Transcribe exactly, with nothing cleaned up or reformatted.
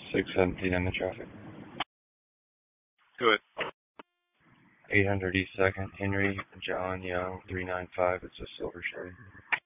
six seventeen in the traffic. Do it. eight hundred East second, Henry, John Young, three nine five. It's a silver Chevy.